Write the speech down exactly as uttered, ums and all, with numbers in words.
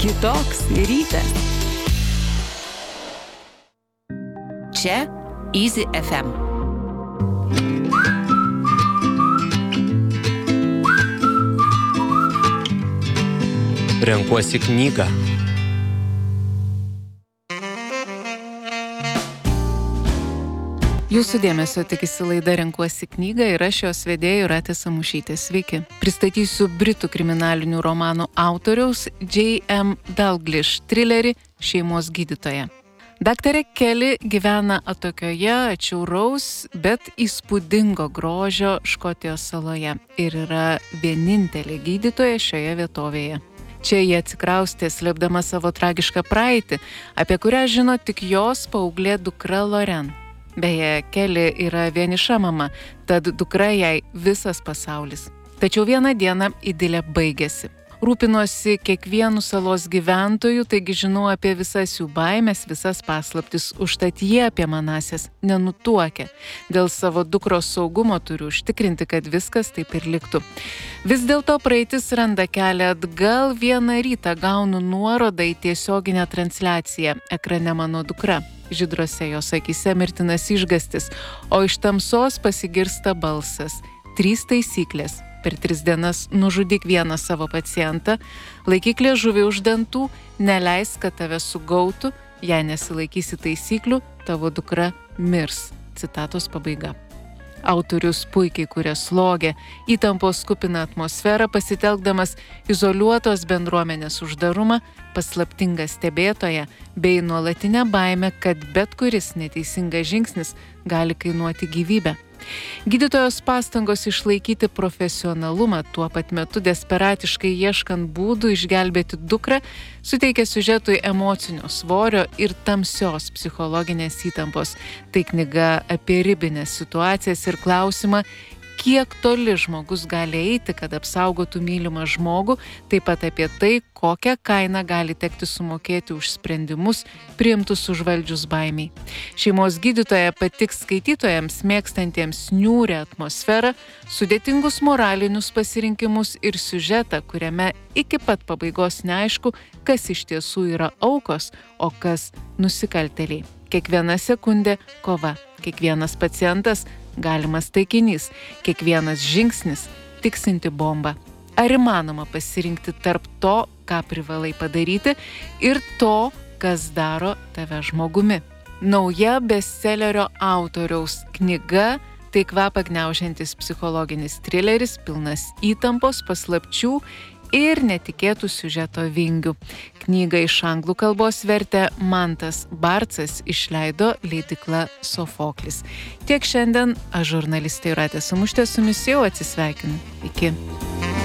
Kitoks rytas. Čia Easy ef em. Renkuosi knygą. Jūsų dėmesio tikisi laida Renkuosi knygą ir aš jos vedėja Jūratė Samušytė. Sveiki. Pristatysiu britų kriminalinių romanų autoriaus J M Dalglish trilerį Šeimos gydytoja. Daktarė Kelly gyvena atokioje, atšiauraus, bet įspūdingo grožio Škotijos saloje ir yra vienintelė gydytoja šioje vietovėje. Čia jie atsikraustė, slėpdama savo tragišką praeitį, apie kurią žino tik jos paauglė dukra Loren. Beje, Kelly yra vieniša mama, tad dukra jai visas pasaulis. Tačiau vieną dieną idilė baigėsi. Rūpinosi kiekvienu salos gyventoju, taigi žinau apie visas jų baimės, visas paslaptis, užtat jie apie manąsias nenutuokia. Dėl savo dukros saugumo turiu užtikrinti, kad viskas taip ir liktų. Vis dėlto praeitis randa kelią atgal, vieną rytą gaunu nuorodą į tiesioginę transliaciją. Ekrane mano dukra. Žydrose jos akyse mirtinas išgastis, o iš tamsos pasigirsta balsas. Trys taisyklės. Per tris dienas nužudyk vieną savo pacientą, laikyk liežuvį už dantų, neleisk, kad tave sugautų, jei nesilaikysi taisyklių, tavo dukra mirs. Citatos pabaiga. Autorius puikiai kuria slogę, įtampos kupiną atmosferą, pasitelkdamas izoliuotos bendruomenės uždarumą, paslaptingą stebėtoją bei nuolatinę baimę, kad bet kuris neteisingas žingsnis gali kainuoti gyvybę. Gydytojos pastangos išlaikyti profesionalumą, tuo pat metu desperatiškai ieškant būdų išgelbėti dukrą, suteikia siužetui emocinio svorio ir tamsios psichologinės įtampos. Tai knyga apie ribines situacijas ir klausimą, kiek toli žmogus gali eiti, kad apsaugotų mylimą žmogų, taip pat apie tai, kokią kainą gali tekti sumokėti už sprendimus priimtus užvaldžius baimiai. Šeimos gydytoja patiks skaitytojams mėgstantiems niūrią atmosferą, sudėtingus moralinius pasirinkimus ir siužetą, kuriame iki pat pabaigos neaišku, kas iš tiesų yra aukos, o kas nusikaltėliai. Kiekviena sekundė kova, kiekvienas pacientas galimas taikinys, kiekvienas žingsnis tiksinti bomba. Ar įmanoma pasirinkti tarp to, ką privalai padaryti, ir to, kas daro tave žmogumi? Nauja bestselerio autoriaus knyga – tai kvapą gniaužiantis psichologinis trileris, pilnas įtampos, paslapčių ir netikėtų siužeto vingių. Knygą iš anglų kalbos vertė Mantas Barcas, išleido leidykla Sofoklis. Tiek šiandien, aš žurnalistė Jūratė Samušytė su jumis jau atsisveikinu. Iki.